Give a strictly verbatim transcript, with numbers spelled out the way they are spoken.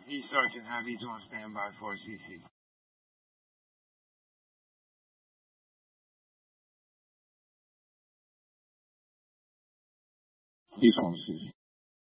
He's Sergeant Heavy's on standby for C C. He's on C C.